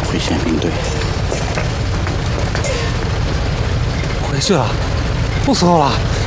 回宪兵队。 回去了，不伺候了。